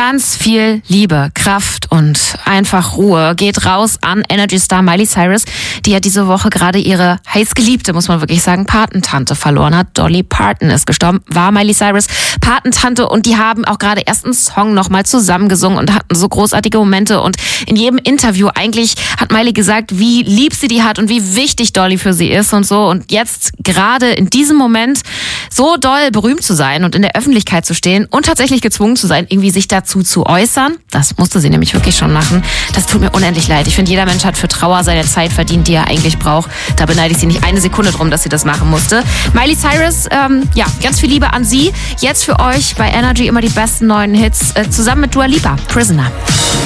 Ganz viel Liebe, Kraft und einfach Ruhe geht raus an Energy-Star Miley Cyrus, die ja diese Woche gerade ihre heißgeliebte, muss man wirklich sagen, Patentante verloren hat. Dolly Parton ist gestorben, war Miley Cyrus Patentante, und die haben auch gerade erst einen Song nochmal zusammengesungen und hatten so großartige Momente, und in jedem Interview eigentlich hat Miley gesagt, wie lieb sie die hat und wie wichtig Dolly für sie ist und so, und jetzt gerade in diesem Moment so doll berühmt zu sein und in der Öffentlichkeit zu stehen und tatsächlich gezwungen zu sein, irgendwie sich dazu zu äußern. Das musste sie nämlich wirklich schon machen. Das tut mir unendlich leid. Ich finde, jeder Mensch hat für Trauer seine Zeit verdient, die er eigentlich braucht. Da beneide ich sie nicht eine Sekunde drum, dass sie das machen musste. Miley Cyrus, ganz viel Liebe an sie. Jetzt für euch bei Energy immer die besten neuen Hits, zusammen mit Dua Lipa, Prisoner.